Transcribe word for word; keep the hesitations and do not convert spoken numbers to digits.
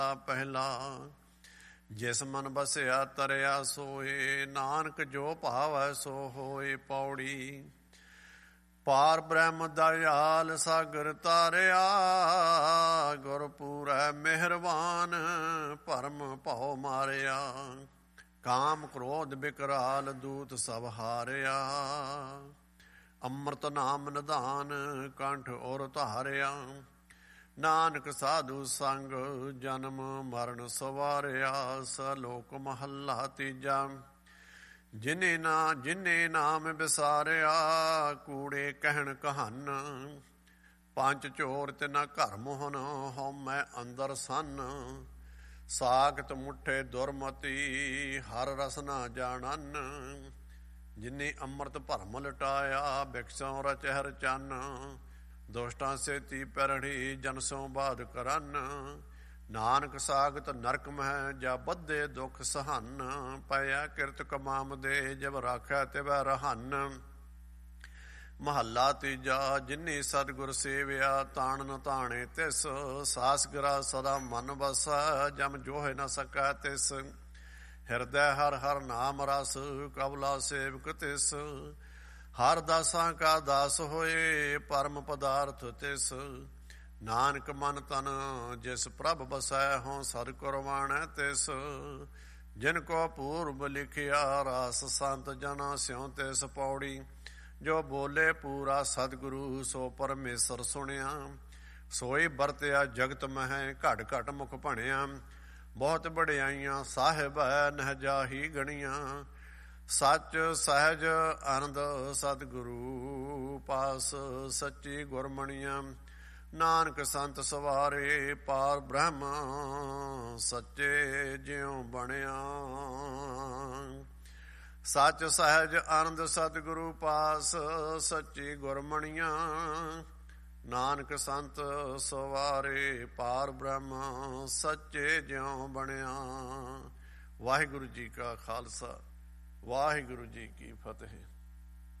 ਪਹਿਲਾ ਜਿਸ ਮਨ ਬਸਿਆ ਤਰਿਆ ਸੋਏ, ਨਾਨਕ ਜੋ ਭਾਵੈ ਸੋ ਹੋਏ। ਪੌੜੀ ਪਾਰ ਬ੍ਰਹਮ ਦਇਆਲ ਸਾਗਰ ਤਾਰਿਆ, ਗੁਰਪੂਰੈ ਮਿਹਰਬਾਨ ਭਰਮ ਭਉ ਮਾਰਿਆ। ਕਾਮ ਕ੍ਰੋਧ ਬਿਕਰਾਲ ਦੂਤ ਸਭ ਹਾਰਿਆ, ਅੰਮ੍ਰਿਤ ਨਾਮ ਨਿਧਾਨ ਕੰਠ ਔਰ ਧਾਰਿਆ। ਨਾਨਕ ਸਾਧੂ ਸੰਗ ਜਨਮ ਮਰਨ ਸਵਾਰਿਆ, ਸਲੋਕ ਮਹੱਲਾ ਤੀਜਾ। ਜਿਨੇ ਨਾ ਜਿਨੇ ਨਾਮ ਵਿਸਾਰਿਆ, ਕੂੜੇ ਕਹਿਣ ਕਹਾਨ। ਪੰਜ ਚੋਰ ਤੇ ਨਾ ਘਰ ਮੋਹਨ, ਹਉਮੈ ਅੰਦਰ ਸੰਨ। ਸਾਖਤ ਮੁੱਠੇ ਦੁਰਮਤੀ, ਹਰ ਰਸ ਨਾ ਜਾਣਨ। ਜਿਨੇ ਅੰਮ੍ਰਿਤ ਭਰਮ ਲਟਾਇਆ, ਬਿਕਸੋਂ ਰਚਹਿ ਰਚਨ। ਦੁਸ਼ਟਾਂ ਸੇਤੀ ਪੈਰੜੀ, ਜਨ ਸੋਂ ਬਾਦ ਕਰਨ। ਨਾਨਕ ਸਾਗਤ ਨਰਕ ਮਹਿ, ਜਾ ਬੱਧੇ ਦੁਖ ਸਹਨ। ਪਇਆ ਕਿਰਤ ਕਮਾਮਦੇ, ਜਬ ਰਾਖਿਆ ਤਿਵੈ ਰਹਨ। ਮਹੱਲਾ ਤੀਜਾ। ਜਿਨੇ ਸਤਿਗੁਰ ਸੇਵਿਆ, ਤਾਣ ਨ ਤਾਣੇ ਤਿਸ। ਸਾਸ ਗਿਰਾ ਸਦਾ ਮਨ ਵਸੈ, ਜਮ ਜੋਹਿ ਨ ਸਕੈ ਤਿਸ। ਹਿਰਦੈ ਹਰ ਹਰ ਨਾਮ ਰਸ, ਕਬਲਾ ਸੇਵਕ ਤਿਸ। ਹਰ ਦਾਸਾਂ ਕਾ ਦਾਸ ਹੋਏ, ਪਰਮ ਪਦਾਰਥ ਤਿਸ। ਨਾਨਕ ਮਨ ਤਨ ਜਿਸ ਪ੍ਰਭ ਬਸੈ, ਹੋਂ ਸਦ ਕੁਰਬਾਨੈ ਤਿਸ। ਜਿਨ ਕੋ ਪੂਰਬ ਲਿਖਿਆ, ਰਾਸ ਸੰਤ ਜਨਾ ਸਿਉ ਤਿਸ। ਪੌੜੀ ਜੋ ਬੋਲੇ ਪੂਰਾ ਸਤਿਗੁਰੂ, ਸੋ ਪਰਮੇਸ਼ਰ ਸੁਣਿਆ। ਸੋਈ ਵਰਤਿਆ ਜਗਤ ਮਹਿ, ਘਟ ਘਟ ਮੁਖ ਭਣਿਆ। ਬਹੁਤ ਵਡਿਆਈਆਂ ਸਾਹਿਬੈ, ਨਹਿ ਜਾਹੀ ਗਣੀਆਂ। ਸੱਚ ਸਹਿਜ ਆਨੰਦ ਸਤਿਗੁਰੂ ਪਾਸ, ਸੱਚੀ ਗੁਰਮਣੀਆਂ। ਨਾਨਕ ਸੰਤ ਸਵਾਰੇ, ਪਾਰ ਬ੍ਰਹਮ ਸੱਚੇ ਜਿਉ ਬਣਿਆ। ਸੱਚ ਸਹਿਜ ਆਨੰਦ ਸਤਿਗੁਰੂ ਪਾਸ, ਸੱਚੀ ਗੁਰਮਣੀਆਂ। ਨਾਨਕ ਸੰਤ ਸਵਾਰੇ, ਪਾਰ ਬ੍ਰਹਮ ਸੱਚੇ ਜਿਉ ਬਣਿਆ। ਵਾਹਿਗੁਰੂ ਜੀ ਕਾ ਖਾਲਸਾ, ਵਾਹਿਗੁਰੂ ਜੀ ਕੀ ਫਤਿਹ।